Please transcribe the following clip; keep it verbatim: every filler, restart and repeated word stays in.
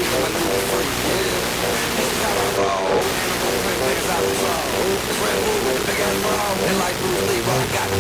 coming through the free, yeah. This is how I roll, animal print, niggas out the soul. This red moon with the big ass bra, and like Bruce Lee, bro, I got